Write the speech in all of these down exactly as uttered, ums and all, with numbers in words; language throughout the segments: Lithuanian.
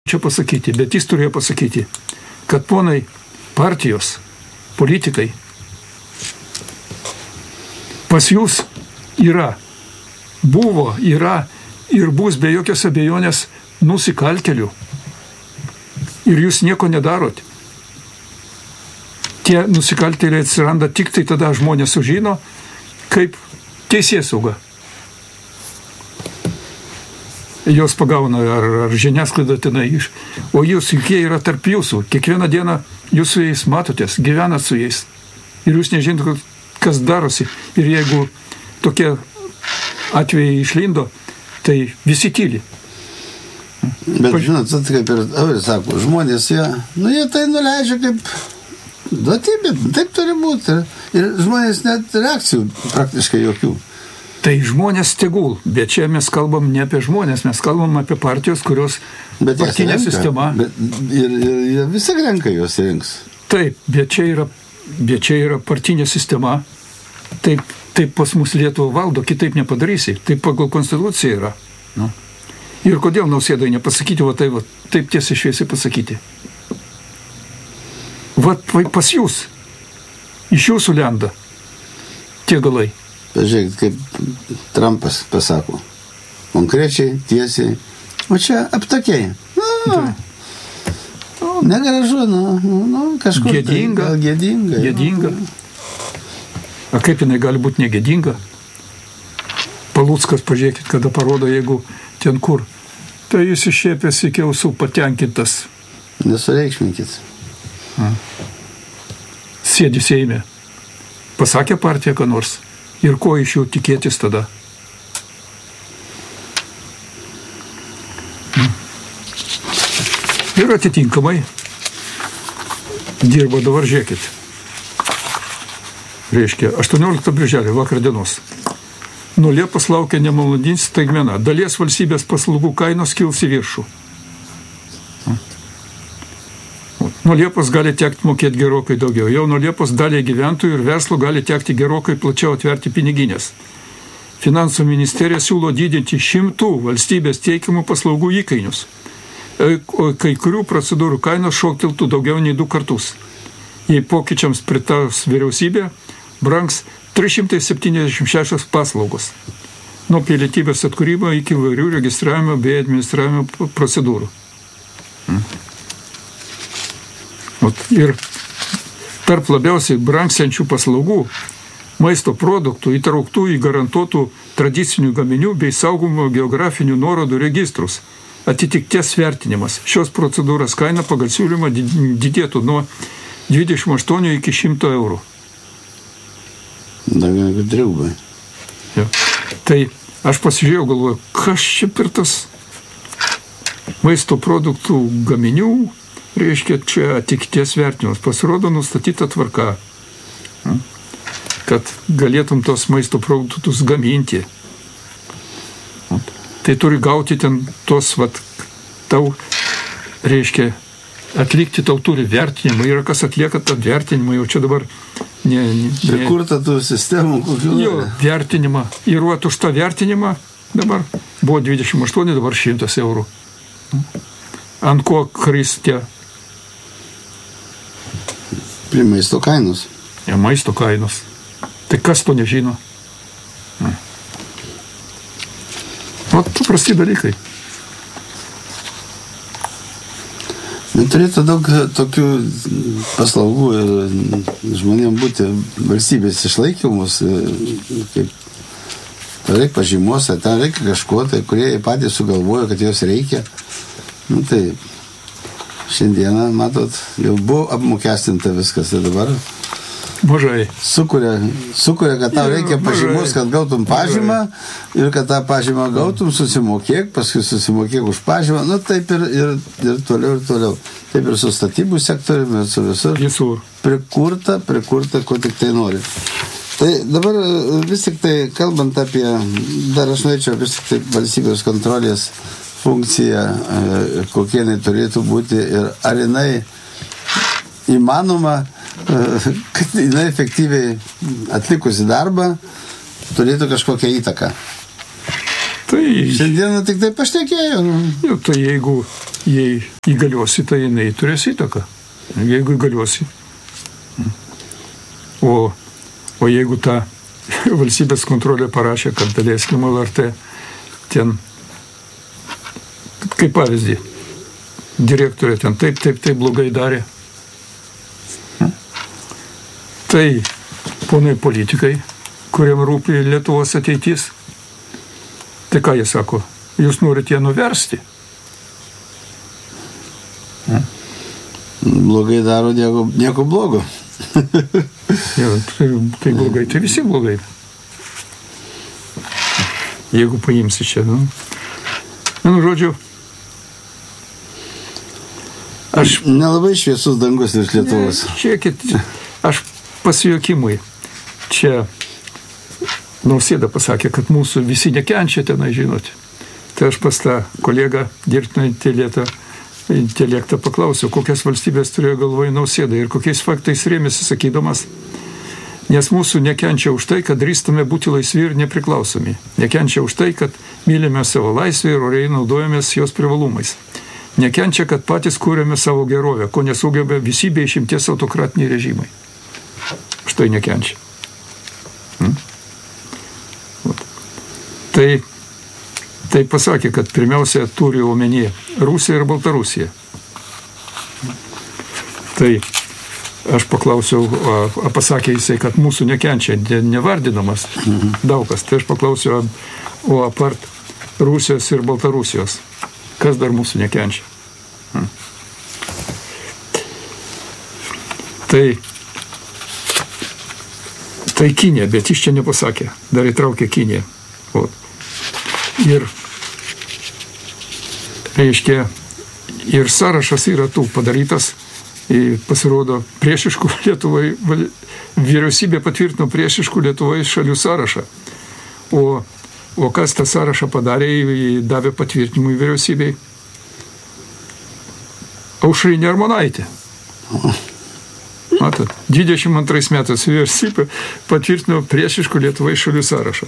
čia pasakyti, bet jis turėjo pasakyti, kad ponai partijos, politikai, pas jūs yra, buvo, yra ir bus be jokios abejonės nusikaltėlių. Ir jūs nieko nedarot. Tie nusikaltėliai atsiranda tik tai tada žmonės sužino, kaip teisėsauga. Jos pagauna ar, ar žiniasklaida tenai iš. O jūs, juk jie yra tarp jūsų. Kiekvieną dieną jūs su jais matotės, gyvenat su jais. Ir jūs nežinote, kas darosi. Ir jeigu tokie atvejai išlindo, tai visi tyli. Bet, žinot, kaip ir Auris sako, žmonės, jie, nu, jie tai nuleidžia kaip duotybė, taip turi būti. Ir, ir žmonės net reakcijų praktiškai jokių. Tai žmonės tegul, bet čia mes kalbam ne apie žmonės, mes kalbam apie partijos, kurios bet partinė renka, sistema. Bet, ir, ir, ir visi renka jos rinks. Taip, bet čia yra, bet čia yra partinė sistema. Taip, taip pas mus Lietuvą valdo, kitaip nepadarysi. Taip pagal konstituciją yra. Nu. Ir kodėl Nausėdai nepasakyti, va, tai, va, taip tiesiai šviesiai pasakyti. Vat pas jūs, iš jūsų lenda tie galai. Pažiūrėkit, kaip Trumpas pasako. Konkrečiai, tiesiai. O čia aptakiai. Nu, negražu, nu, nu kažkur. Gėdinga. Tai, gėdinga. Gėdinga. A kaip jinai gali būti negėdinga? Paluckas, pažiūrėkit, kada parodo, jeigu ten kur. Tai jis išėpęs iki ausų patenkintas. Nesureikšminkit. A. Sėdi Seime. Pasakė partija, ką nors. Ir ko iš jų tikėtis tada? Ir atitinkamai dirba dabar, žiūrėkit. Reiškia, aštuonioliktą birželio vakar dienos. Nuo Liepos laukia nemaloni staigmena. Dalies valstybės paslaugų kainos kils į viršų. Nuo Liepos gali tekti mokėti gerokai daugiau. Jau nuo Liepos daliai gyventojų ir verslo gali tekti gerokai plačiau atverti piniginės. Finansų ministerija siūlo didinti šimtų valstybės teikiamų paslaugų įkainius. O kai kurių procedūrų kainos šokteltų daugiau nei du kartus. Jei pokyčiams pritars vyriausybė, brangs trys šimtai septyniasdešimt šešios paslaugos. Nuo pilietybės atkūrimo iki įvairių registravimo bei administravimo procedūrų. Hmm. Ir tarp labiausiai brangsiančių paslaugų maisto produktų įtrauktų į garantuotų tradicinių gaminių bei saugumo geografinių nuorodų registrus atitikties vertinimas. Šios procedūros kaina pagal siūlymą didėtų nuo dvidešimt aštuonių iki šimto eurų. Daugiau negu dvigubai. Ja. Tai aš pasižiūrėjau, galvoju, kas čia per tas maisto produktų gaminių, reiškia, čia atitikties vertinimas. Pasirodo nustatyta tvarka, kad galėtum tos maisto produktus gaminti. Tai turi gauti ten tos, vat, tau, reiškia, atlikti tau turi vertinimą. Yra kas atlieka tą vertinimą, jau čia dabar ne... ne Prikurta tų sistemų, kokių... Jo, vertinimą. Ir vat už tą vertinimą dabar buvo dvidešimt aštuoni, dabar šimtas eurų. Ant ko kris tie... Prie maisto kainos. Ja, maisto kainos. Tai kas to nežino? Na. O paprasti dalykai. Turėtų daug tokių paslaugų ir žmonėms būti valstybės išlaikymus, kaip reikia pažymos, ten reikia kažko, tai kurie patys sugalvojo, kad jos reikia. Nu, tai šiandieną, matot, jau buvo apmokestinta viskas, tai dabar mažai. Sukuria, sukuria, kad tau reikia pažymos, kad gautum pažymą ir kad tą pažymą gautum, susimokėk, paskui susimokėk už pažymą, nu taip ir, ir, ir toliau, ir toliau. Taip ir su statybų sektoriumi, ir su visur. Visur. Prikurta, prikurta, ko tik tai nori. Tai dabar vis tik tai, kalbant apie, dar aš norėčiau vis tik tai valstybės kontrolės funkciją, kokie jinai turėtų būti ir ar jinai įmanoma, kad jinai efektyviai atlikusi darbą turėtų kažkokią įtaką. Tai... Šiandieną tik tai pašnekėjo. Jo, tai jeigu jei įgaliosi, tai jinai turės įtaką. Jeigu įgaliosi. O, o jeigu ta valstybės kontrolė parašė, kad daleiskim L R T ten, kaip pavyzdį, direktorė ten taip, taip, taip blogai darė. Tai ponai politikai, kuriam rūpi Lietuvos ateitis, tai ką jie sako? Jūs norite ją nuversti? Blogai daro nieko, nieko blogo. Ja, tai, tai blogai, tai visi blogai. Jeigu paimsi čia, nu. Nu, žodžiu, aš... Nelabai šviesus dangus virš Lietuvos. Ne, žiūrėkit, aš pasijuokimui. Čia Nausėda pasakė, kad mūsų visi nekenčia tenai, žinot. Tai aš pas tą kolegą dirbtinio intelektą, intelektą paklausiau, kokias valstybės turėjo galvoje Nausėda ir kokiais faktais rėmėsi sakydamas, nes mūsų nekenčia už tai, kad drįstame būti laisvi ir nepriklausomi. Nekenčia už tai, kad mylime savo laisvę ir oriai naudojamės jos privalumais. Nekenčia, kad patys kūrėme savo gerovę, ko nesugeba visi be išimties autokratiniai režimai. Štai nekenčia. Hmm? Tai, tai pasakė, kad pirmiausia turi omenyje Rusija ir Baltarusija. Tai aš paklausiau, a, a pasakė jisai, kad mūsų nekenčia, ne, nevardinamas mhm. daugas. Tai aš paklausiau, o apart Rusijos ir Baltarusijos, kas dar mūsų nekenčia? Hmm. Tai Tai Kinija, bet jis čia nepasakė, dar įtraukė Kiniją. O. Ir, reiškia, ir sąrašas yra tų padarytas, pasirodo priešiškų Lietuvai, vyriausybė patvirtino priešiškų Lietuvai šalių sąrašą. O, o kas tą sąrašą padarė, davė patvirtinimui vyriausybei? Aušrinė Armonaitė. Matot, dvidešimt antrais metais vyriausybė patvirtino priešiškų Lietuvai šalių sąrašą.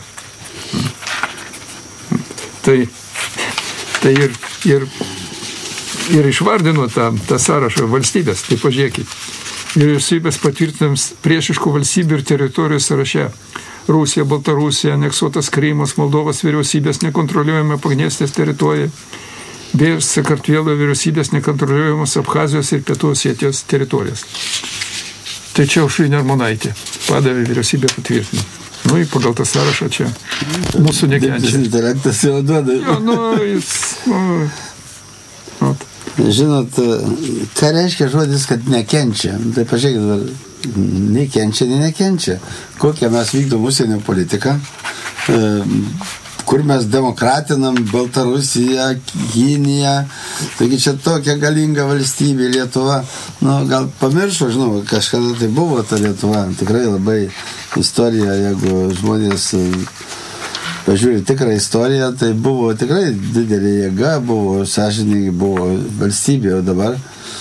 Tai, tai ir, ir, ir išvardino tą, tą sąrašą valstybės. Tai pažiūrėkit, vyriausybės patvirtinams priešiškų valstybių ir teritorijų sąraše Rusija, Baltarusija, aneksuotas Krymas, Moldovos vyriausybės nekontroliuojama Padniestrės teritorija, bei Sakartvelo vyriausybės nekontroliuojamos Abchazijos ir Pietų Osetijos teritorijos. Tai čia Aušrinė Armonaitė padavė vyriausybę patvirtino. Nu, ir pagal tą sąrašą čia mūsų nekenčia. Intelektas jau duoda. Jo, nu, jis... Nu, nu. Žinot, ką reiškia žodis, kad nekenčia? Tai pažiūrėkit, nei kenčia, nei nekenčia. Kokią mes vykdom užsienio politiką, kur mes demokratinam Baltarusiją, Kiniją, taigi čia tokia galinga valstybė Lietuva, nu, gal pamiršo, žinau, kažkada tai buvo ta Lietuva, tikrai labai istorija, jeigu žmonės pažiūrė tikrą istoriją, tai buvo tikrai didelė jėga, buvo sąžiningai, buvo valstybė, o dabar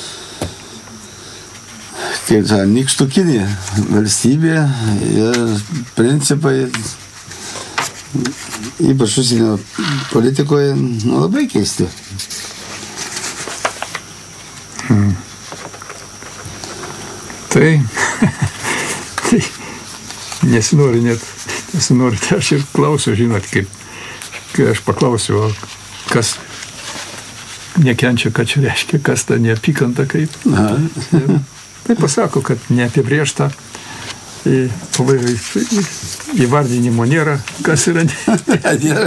kaip ta nykštukinė valstybė ir principai ypač užsienio politikoje, nu, labai keisti. Hmm. Tai, tai nesinori net, nesinori, tai aš ir klausiu, žinot, kaip, kai aš paklausiu, kas nekenčia, ką čia reiškia, kas ta neapykanta kaip. Aha. Tai pasako, kad neapibrėžta. Įvardinimo nėra, kas yra nėra.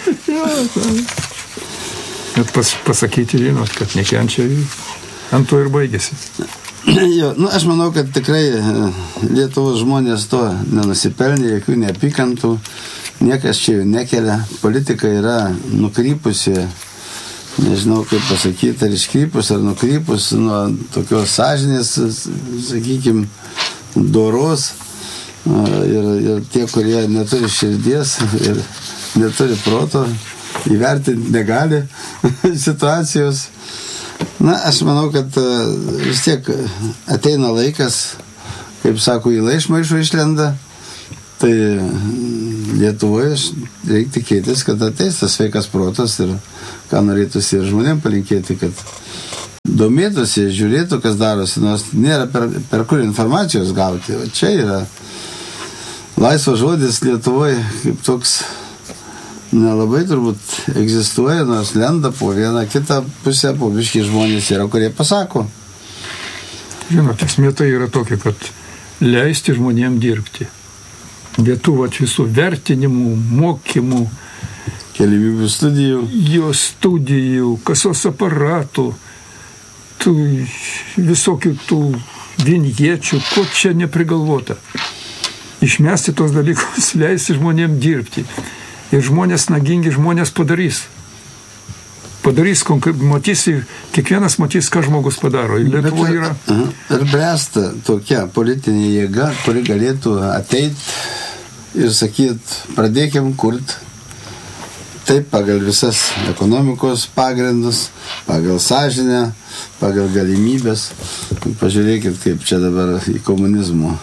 Bet pas, pasakyti, žinot, kad nekenčia, ant to ir baigėsi. Jo, nu, aš manau, kad tikrai Lietuvos žmonės to nenusipelnė, jokių neapykantų, niekas čia jų nekelia, politika yra nukrypusi, nežinau kaip pasakyti, ar iškrypus, ar nukrypus nuo tokios sąžinės, sakykime, doros ir, ir tie, kurie neturi širdies ir neturi proto, įvertinti negali situacijos. Na, aš manau, kad vis tiek ateina laikas, kaip sako, įla iš maišo išlenda, tai Lietuvoje reikia tikėtis, kad ateis tas sveikas protas ir ką norėtųsi ir žmonėm palinkėti, kad domėtųsi, žiūrėtų, kas darosi, nors nėra per, per kur informacijos gauti. O čia yra laisvas žodis Lietuvoje kaip toks nelabai turbūt egzistuoja, nors lenda po vieną kitą pusę, po biškį žmonės yra, kurie pasako. Žinot, esmė tai yra tokia, kad leisti žmonėm dirbti. Dėtų vat visų vertinimų, mokymų, galimybių studijų, jo studijų, kasos aparatų, tų visokių tų vinječių, ko čia neprigalvota. Išmesti tos dalykus, leisti žmonėm dirbti. Ir žmonės nagingi, žmonės padarys. Padarys, matysi, kiekvienas matys, ką žmogus padaro. Ir Lietuvoje yra... Ir bręsta tokia politinė jėga, kuri galėtų ateiti ir sakyt, pradėkim kurt taip pagal visas ekonomikos pagrindus, pagal sąžinę, pagal galimybės. Pažiūrėkit, kaip čia dabar į komunizmo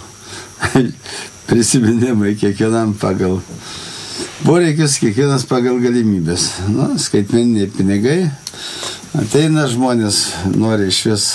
prisiminimai kiekvienam pagal poreikius, kiekvienas pagal galimybės. Nu, skaitmeniniai pinigai. Ateina žmonės, nori iš vis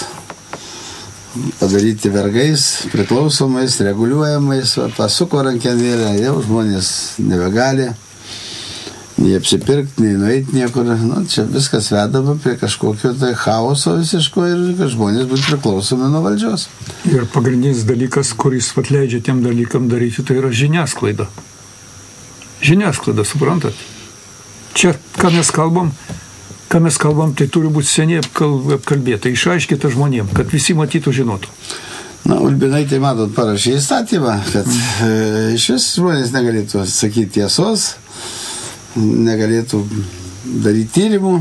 padaryti vergais, priklausomais, reguliuojamais, pasuko rankenėlę, jau žmonės nebegali nei apsipirkti, nei nueiti niekur. Nu, čia viskas vedama prie kažkokio tai chaoso visiško ir kad žmonės būtų priklausomi nuo valdžios. Ir pagrindinis dalykas, kuris atleidžia tiem dalykam daryti, tai yra žiniasklaida. Žiniasklaida, suprantat? Čia, ką mes kalbam, ką mes kalbam, tai turi būti seniai apkalbėta, išaiškita žmonėm, kad visi matytų, žinotų. Na, Ulbinaitė, matot, parašė įstatymą, kad e, iš vis žmonės negalėtų sakyti tiesos, negalėtų daryti tyrimų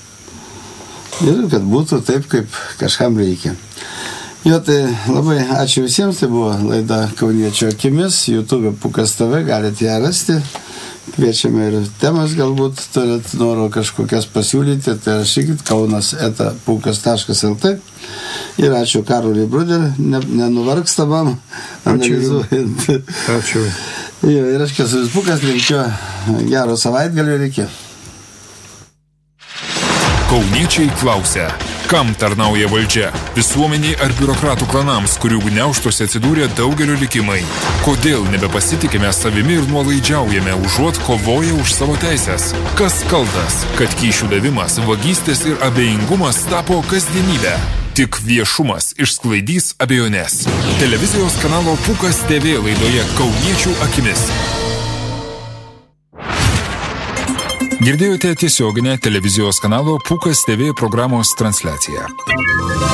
ir kad būtų taip, kaip kažkam reikia. Jo, tai labai ačiū visiems, tai buvo laida Kauniečio akimis, YouTube Pukas T V, galite ją rasti. Kviečiame ir temas, galbūt turit noro kažkokias pasiūlyti, tai rašykit kaunas eta pukas taškas el t. Ir ačiū Karoliui Bruder, nenuvargstamam analizuojant. Ačiū. Jo, ir aš Kęstutis Pukas, linkiu gero savaitgalio, iki. Kauniečiai klausia, kam tarnauja valdžia? Visuomeniai ar biurokratų klanams, kurių gniaužtuose atsidūrė daugelio likimai? Kodėl nebepasitikime savimi ir nuolaidžiaujame, užuot kovoję už savo teisės? Kas kaltas, kad kyšių davimas, vagystės ir abejingumas tapo kasdienybę? Tik viešumas išsklaidys abejonės. Televizijos kanalo Pukas T V laidoje Kauniečių akimis. Girdėjote tiesioginę televizijos kanalo Pukas T V programos transliaciją.